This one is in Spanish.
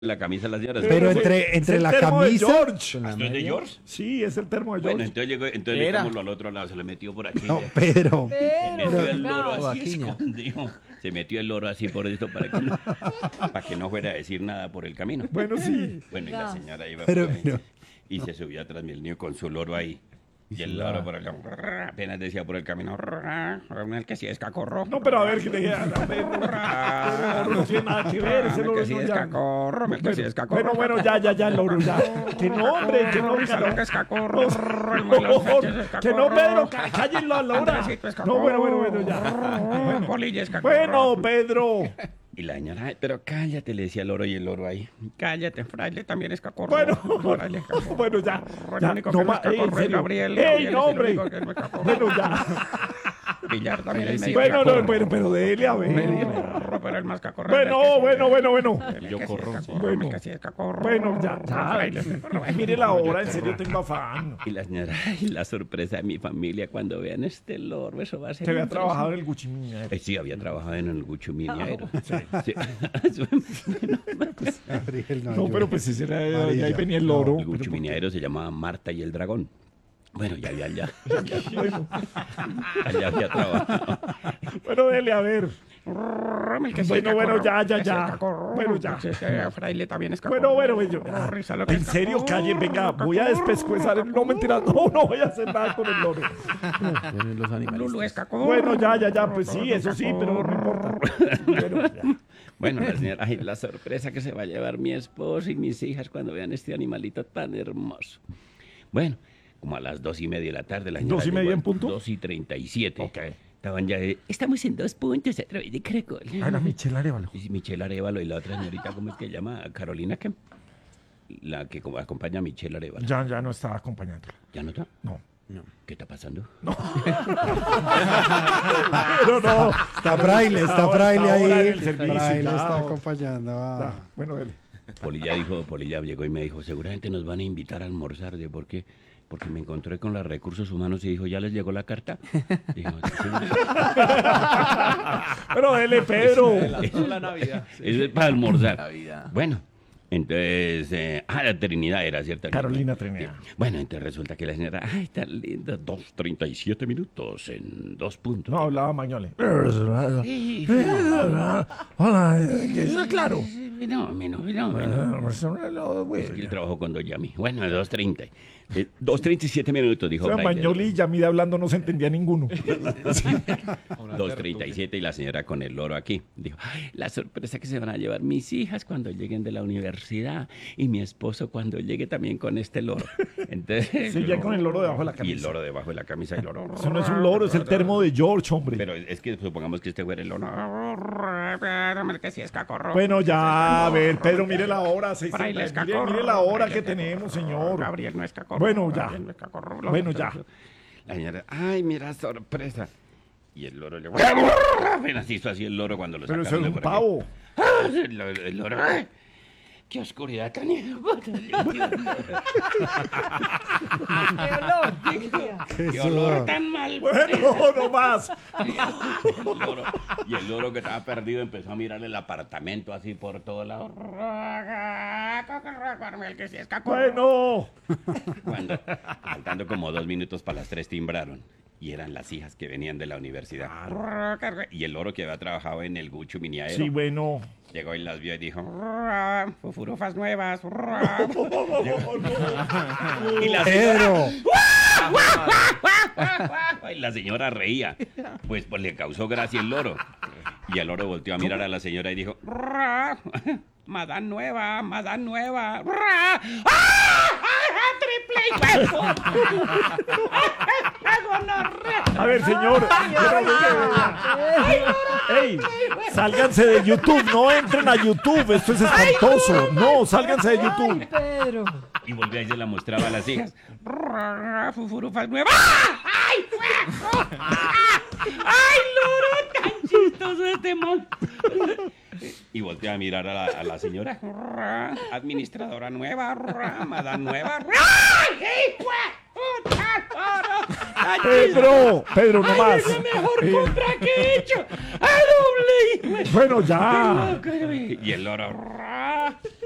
la camisa de las señoras. Pero entre la camisa. ¿Esto es de George? Sí, es el termo de George. Bueno, entonces llegámoslo al otro lado, se le metió por aquí. No, Pedro. Se metió el loro no. así Vaquiña. escondido. Se metió el loro así por esto para que no fuera a decir nada por el camino. Bueno, sí. Bueno, y la señora iba Pero, por ahí, pero- y se subía atrás el niño con su loro ahí. Y el loro por el apenas decía por el camino, el que sí es cacorro. No, pero a ver, que le dije, no tiene nada que ver, ese El loro que sí no es ya. cacorro, el que sí es cacorro. Bueno, ya, el loro, ya. Que no, hombre, que no, Lo que es cacorro. que no, Pedro, cállenlo a la hora. No, bueno, ya. Polilla es cacorro. Bueno, Pedro. Y la señora, "Ay, pero cállate", le decía el loro y el loro ahí. Cállate, fraile, también es cacorro. Bueno, Fraile es cacorro. bueno, ya. El Ya, único no que no es más, en cacorro es serio. Gabriel. ¡Ey, Gabriel no, es el hombre! único que no es cacorro. Bueno, ya. Villar también es medio Bueno, cacorro. no, pero dele a ver. Pero el más cacorro. Bueno. Yo corro. Bueno. El que sí es cacorro. Bueno, ya. Fraile es cacorro. Mire la hora, en serio tengo afán. Y la señora, ay, la sorpresa de mi familia cuando vean este loro, eso va a ser. Se había impresionante. trabajado en el Guchimiña. Sí, había trabajado en el Guchuminiaero. Sí. Gabriel, No, pero pues ese era, de Amarilla. ahí venía el loro. El Guchuminiaero se llamaba Marta y el Dragón. Bueno, ya había allá. Allá había trabajado. Bueno, dele a ver. El que sí es Bueno, cacorro, ya. que sí es cacorro. Bueno, ya. Que sí es fraile también es cacorro. Bueno, yo. Risa lo que En es serio, cacorro, callen, venga, voy a cacorro, despescuezar. No, mentira, no voy a hacer nada con el loro. Lulu es cacorro. Bueno, ya, pues sí, eso sí, pero no importa. Bueno, ya. Bueno, la señora, ay, la sorpresa que se va a llevar mi esposo y mis hijas cuando vean este animalito tan hermoso. Bueno, como a las 2:30 de la tarde. La señora 2:30 llegó, en punto. 2:37. Ok. Estaban ya, estamos en 2 puntos a través de Caracol. Ana Michelle Arevalo. Y Michelle Arevalo y la otra señorita, ¿cómo es que se llama? Carolina, ¿qué? La que como acompaña a Michelle Arevalo. Ya no estaba acompañándola. ¿Ya no está? No. ¿Qué está pasando? Pero no. Está Fraile Ahora en ahí. el servicio, Fraile ya. está acompañando a... Bueno, dele. Polilla llegó y me dijo, seguramente nos van a invitar a almorzar. ¿De por qué? Porque me encontré con los recursos humanos y dijo, ¿ya les llegó la carta? Dijo, "Sí". Pero dele, Pedro. Eso es para almorzar. Bueno, entonces, la Trinidad era, ¿cierto? Carolina Trinidad. Sí. Bueno, entonces resulta que la señora, ay, tan linda, 2:37 minutos en 2 puntos. No, hablaba Mañole. Sí, Hola, claro. no. Es que él trabajó con Don Yami. Bueno, 2:30. 2:37 minutos, dijo O sea, Fraile. Mañoli y Yamida hablando no se entendía ninguno. 2:37 y la señora con el loro aquí. Dijo, ay, la sorpresa que se van a llevar mis hijas cuando lleguen de la universidad y mi esposo cuando llegue también con este loro. Entonces, Sí, ya con el loro debajo de la camisa. Y el loro debajo de la camisa y el loro. Eso no es un loro, es el termo de George, hombre. Pero es que supongamos que este fuera el loro. Que sí es cacorro. Bueno, ya, a ver, Pedro, mire la hora. Fraile es Mire cacorro. la hora Fraile que es tenemos, señor. Gabriel no es cacorro. Bueno, ya. Gabriel no es cacorro. Bueno, ya. La señora, ay, mira, sorpresa. Y el loro le apenas hizo así el loro cuando lo Pero sacaron eso es de un por aquí. pavo. El loro, ¡ay! ¡Qué oscuridad tan ¡Qué olor tan mal! Bueno, no más. Y el loro que estaba perdido empezó a mirar el apartamento así por todo lado. El que sí es cacorro. Bueno. Cuando, faltando como 2 minutos para las 3, timbraron. Y eran las hijas que venían de la universidad. Y el loro que había trabajado en el Gucho Miniaero. Sí, bueno. Llegó y las vio y dijo, fufurufas nuevas. Y la Pedro. y la señora reía. Pues le causó gracia el loro. Y el loro volteó a mirar a la señora y dijo, Madame nueva. ¡Triple! A ver, señor. Ey, sálganse de YouTube, no entren a YouTube, esto es espantoso. No, sálganse de YouTube. Pedro. Y volvió y se la mostraba a las hijas. Fufurufas nuevas. ¡Ay! ¡Ay, loro! ¡Tan chistoso este man! Y volteó a mirar a la señora. Administradora nueva, madame nueva. ¡Ay, Pedro, no más. ¡Es la mejor compra que he hecho! ¡A doble! Bueno, ya. Y el loro.